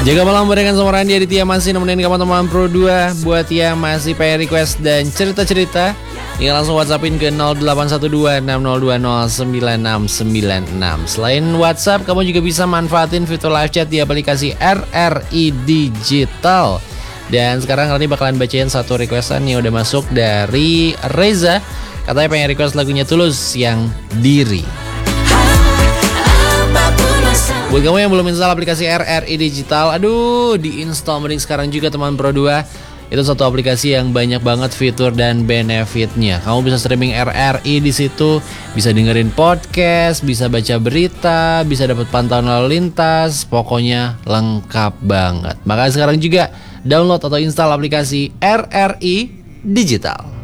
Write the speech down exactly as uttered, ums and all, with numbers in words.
Jaga malam barengan sama Randy Aditya masih nemenin kamu teman Pro dua. Buat yang masih pengen request dan cerita-cerita, tinggal langsung WhatsAppin ke nol delapan satu dua enam nol dua nol sembilan enam sembilan enam. Selain WhatsApp, kamu juga bisa manfaatin fitur live chat di aplikasi R R I Digital. Dan sekarang Randy bakalan bacain satu requestan yang udah masuk dari Reza. Katanya pengen request lagunya Tulus yang Diri. Buat kamu yang belum install aplikasi R R I Digital, aduh, diinstal mending sekarang juga teman Pro dua. Itu satu aplikasi yang banyak banget fitur dan benefitnya. Kamu bisa streaming R R I di situ, bisa dengerin podcast, bisa baca berita, bisa dapat pantauan lalu lintas, pokoknya lengkap banget. Makanya sekarang juga download atau install aplikasi R R I Digital.